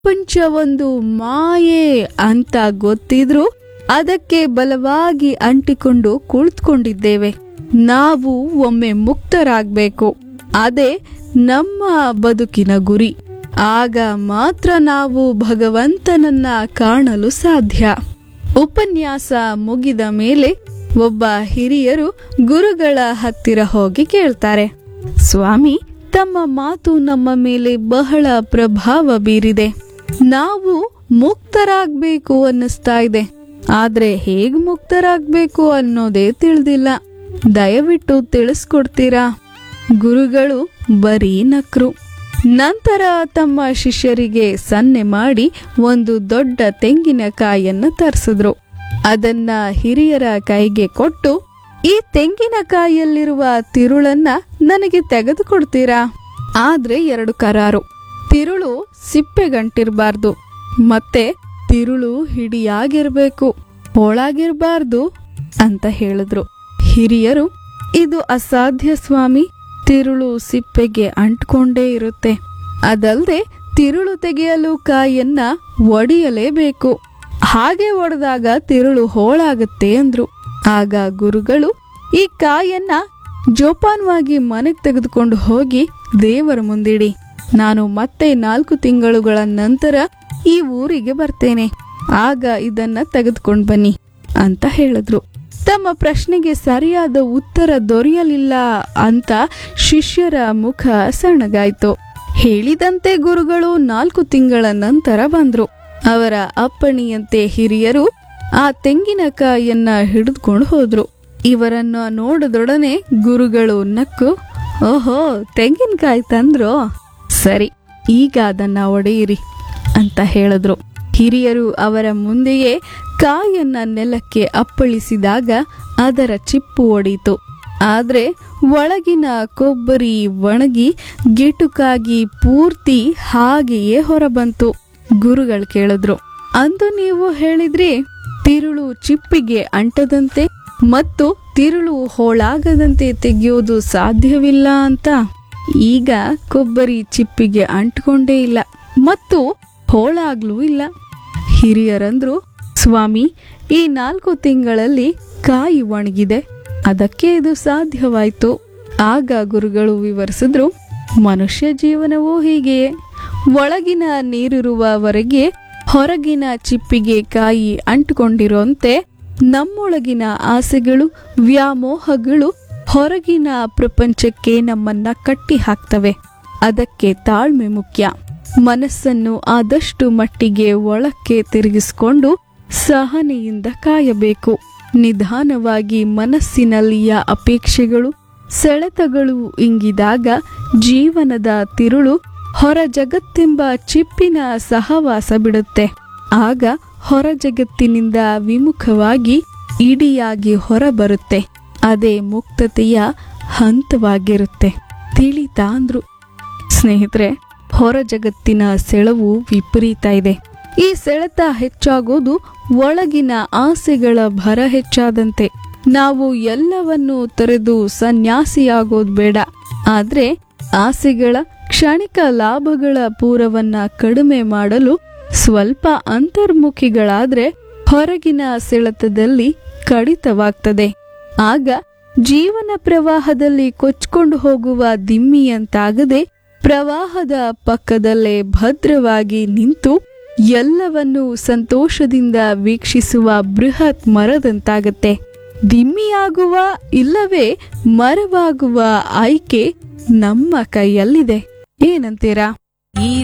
ಪ್ರಪಂಚ ಒಂದು ಮಾಯೆ ಅಂತ ಗೊತ್ತಿದ್ರೂ ಅದಕ್ಕೆ ಬಲವಾಗಿ ಅಂಟಿಕೊಂಡು ಕುಳಿತುಕೊಂಡಿದ್ದೇವೆ. ನಾವು ಒಮ್ಮೆ ಮುಕ್ತರಾಗಬೇಕು. ಅದೇ ನಮ್ಮ ಬದುಕಿನ ಗುರಿ. ಆಗ ಮಾತ್ರ ನಾವು ಭಗವಂತನನ್ನ ಕಾಣಲು ಸಾಧ್ಯ. ಉಪನ್ಯಾಸ ಮುಗಿದ ಮೇಲೆ ಒಬ್ಬ ಹಿರಿಯರು ಗುರುಗಳ ಹತ್ತಿರ ಹೋಗಿ ಕೇಳ್ತಾರೆ, ಸ್ವಾಮಿ, ತಮ್ಮ ಮಾತು ನಮ್ಮ ಮೇಲೆ ಬಹಳ ಪ್ರಭಾವ ಬೀರಿದೆ. ನಾವು ಮುಕ್ತರಾಗಬೇಕು ಅನ್ನಿಸ್ತಾ ಇದೆ. ಆದ್ರೆ ಹೇಗ್ ಮುಕ್ತರಾಗಬೇಕು ಅನ್ನೋದೇ ತಿಳಿದಿಲ್ಲ. ದಯವಿಟ್ಟು ತಿಳಿಸ್ಕೊಡ್ತೀರಾ? ಗುರುಗಳು ಬರೀ ನಕ್ರು. ನಂತರ ತಮ್ಮ ಶಿಷ್ಯರಿಗೆ ಸನ್ನೆ ಮಾಡಿ ಒಂದು ದೊಡ್ಡ ತೆಂಗಿನಕಾಯಿಯನ್ನು ತರಿಸಿದ್ರು. ಅದನ್ನ ಹಿರಿಯರ ಕೈಗೆ ಕೊಟ್ಟು, ಈ ತೆಂಗಿನಕಾಯಿಯಲ್ಲಿರುವ ತಿರುಳನ್ನ ನನಗೆ ತೆಗೆದುಕೊಡ್ತೀರಾ? ಆದ್ರೆ 2 ಕರಾರು. ತಿರುಳು ಸಿಪ್ಪೆಗಂಟಿರ್ಬಾರ್ದು, ಮತ್ತೆ ತಿರುಳು ಹಿಡಿಯಾಗಿರ್ಬೇಕು, ಹೋಳಾಗಿರ್ಬಾರ್ದು ಅಂತ ಹೇಳಿದ್ರು. ಹಿರಿಯರು, ಇದು ಅಸಾಧ್ಯ ಸ್ವಾಮಿ. ತಿರುಳು ಸಿಪ್ಪೆಗೆ ಅಂಟ್ಕೊಂಡೇ ಇರುತ್ತೆ. ಅದಲ್ಲದೆ ತಿರುಳು ತೆಗೆಯಲು ಕಾಯನ್ನ ಒಡೆಯಲೇಬೇಕು. ಹಾಗೆ ಒಡೆದಾಗ ತಿರುಳು ಹೋಳಾಗುತ್ತೆ ಅಂದ್ರು. ಆಗ ಗುರುಗಳು, ಈ ಕಾಯನ್ನ ಜೋಪಾನವಾಗಿ ಮನೆಗೆ ತೆಗೆದುಕೊಂಡು ಹೋಗಿ ದೇವರ ಮುಂದಿಡಿ. ನಾನು ಮತ್ತೆ 4 ತಿಂಗಳುಗಳ ನಂತರ ಈ ಊರಿಗೆ ಬರ್ತೇನೆ. ಆಗ ಇದನ್ನ ತೆಗೆದುಕೊಂಡು ಬನ್ನಿ ಅಂತ ಹೇಳಿದ್ರು. ತಮ್ಮ ಪ್ರಶ್ನೆಗೆ ಸರಿಯಾದ ಉತ್ತರ ದೊರೆಯಲಿಲ್ಲ ಅಂತ ಶಿಷ್ಯರ ಮುಖ ಸಣ್ಣಗಾಯ್ತು. ಹೇಳಿದಂತೆ ಗುರುಗಳು 4 ತಿಂಗಳ ನಂತರ ಬಂದ್ರು. ಅವರ ಅಪ್ಪಣೆಯಂತೆ ಹಿರಿಯರು ಆ ತೆಂಗಿನಕಾಯಿಯನ್ನ ಹಿಡಿದುಕೊಂಡು ಹೋದ್ರು. ಇವರನ್ನ ನೋಡಿದೊಡನೆ ಗುರುಗಳು ನಕ್ಕು, ಓಹೋ, ತೆಂಗಿನಕಾಯಿ ತಂದ್ರೋ, ಸರಿ, ಈಗ ಅದನ್ನ ಒಡೆಯಿರಿ ಅಂತ ಹೇಳಿದ್ರು. ಹಿರಿಯರು ಅವರ ಮುಂದೆಯೇ ಕಾಯನ್ನ ನೆಲಕ್ಕೆ ಅಪ್ಪಳಿಸಿದಾಗ ಅದರ ಚಿಪ್ಪು ಒಡೀತು. ಆದ್ರೆ ಒಳಗಿನ ಕೊಬ್ಬರಿ ಒಣಗಿ ಗಿಟುಕಾಗಿ ಪೂರ್ತಿ ಹಾಗೆಯೇ ಹೊರಬಂತು. ಗುರುಗಳು ಕೇಳಿದ್ರು, ಅಂದು ನೀವು ಹೇಳಿದ್ರಿ ತಿರುಳು ಚಿಪ್ಪಿಗೆ ಅಂಟದಂತೆ ಮತ್ತು ತಿರುಳು ಹೋಳಾಗದಂತೆ ತೆಗೆಯೋದು ಸಾಧ್ಯವಿಲ್ಲ ಅಂತ. ಈಗ ಕೊಬ್ಬರಿ ಚಿಪ್ಪಿಗೆ ಅಂಟ್ಕೊಂಡೇ ಇಲ್ಲ ಮತ್ತು ಹೋಳಾಗ್ಲೂ ಇಲ್ಲ. ಹಿರಿಯರಂದ್ರು, ಸ್ವಾಮಿ, ಈ 4 ತಿಂಗಳಲ್ಲಿ ಕಾಯಿ ಒಣಗಿದೆ, ಅದಕ್ಕೆ ಇದು ಸಾಧ್ಯವಾಯ್ತು. ಆಗ ಗುರುಗಳು ವಿವರಿಸಿದ್ರು, ಮನುಷ್ಯ ಜೀವನವೂ ಹೀಗೆಯೇ. ಒಳಗಿನ ನೀರಿರುವವರೆಗೆ ಹೊರಗಿನ ಚಿಪ್ಪಿಗೆ ಕಾಯಿ ಅಂಟುಕೊಂಡಿರುವಂತೆ ನಮ್ಮೊಳಗಿನ ಆಸೆಗಳು, ವ್ಯಾಮೋಹಗಳು ಹೊರಗಿನ ಪ್ರಪಂಚಕ್ಕೆ ನಮ್ಮನ್ನ ಕಟ್ಟಿ ಹಾಕ್ತವೆ. ಅದಕ್ಕೆ ತಾಳ್ಮೆ ಮುಖ್ಯ. ಮನಸ್ಸನ್ನು ಆದಷ್ಟು ಮಟ್ಟಿಗೆ ಒಳಕ್ಕೆ ತಿರುಗಿಸಿಕೊಂಡು ಸಹನೆಯಿಂದ ಕಾಯಬೇಕು. ನಿಧಾನವಾಗಿ ಮನಸ್ಸಿನಲ್ಲಿಯ ಅಪೇಕ್ಷೆಗಳು, ಸೆಳೆತಗಳು ಇಂಗಿದಾಗ ಜೀವನದ ತಿರುಳು ಹೊರ ಜಗತ್ತೆಂಬ ಚಿಪ್ಪಿನ ಸಹವಾಸ ಬಿಡುತ್ತೆ. ಆಗ ಹೊರ ಜಗತ್ತಿನಿಂದ ವಿಮುಖವಾಗಿ ಇಡಿಯಾಗಿ ಹೊರಬರುತ್ತೆ. ಅದೇ ಮುಕ್ತತೆಯ ಹಂತವಾಗಿರುತ್ತೆ. ತಿಳಿತಾ ಅಂದ್ರು. ಸ್ನೇಹಿತರೆ, ಹೊರ ಜಗತ್ತಿನ ಸೆಳವು ವಿಪರೀತ ಇದೆ. ಈ ಸೆಳೆತ ಹೆಚ್ಚಾಗೋದು ಒಳಗಿನ ಆಸೆಗಳ ಭರ ಹೆಚ್ಚಾದಂತೆ. ನಾವು ಎಲ್ಲವನ್ನೂ ತೊರೆದು ಸನ್ಯಾಸಿಯಾಗೋದು ಬೇಡ. ಆದ್ರೆ ಆಸೆಗಳ ಕ್ಷಣಿಕ ಲಾಭಗಳ ಪೂರವನ್ನ ಕಡಿಮೆ ಮಾಡಲು ಸ್ವಲ್ಪ ಅಂತರ್ಮುಖಿಗಳಾದ್ರೆ ಹೊರಗಿನ ಸೆಳೆತದಲ್ಲಿ ಕಡಿತವಾಗ್ತದೆ. ಆಗ ಜೀವನ ಪ್ರವಾಹದಲ್ಲಿ ಕೊಚ್ಕೊಂಡು ಹೋಗುವ ದಿಮ್ಮಿಯಂತಾಗದೆ ಪ್ರವಾಹದ ಪಕ್ಕದಲ್ಲೇ ಭದ್ರವಾಗಿ ನಿಂತು ಎಲ್ಲವನ್ನೂ ಸಂತೋಷದಿಂದ ವೀಕ್ಷಿಸುವ ಬೃಹತ್ ಮರದಂತಾಗತ್ತೆ. ದಿಮ್ಮಿಯಾಗುವ ಇಲ್ಲವೇ ಮರವಾಗುವ ಆಯ್ಕೆ ನಮ್ಮ ಕೈಯಲ್ಲಿದೆ. ಏನಂತೀರಾ?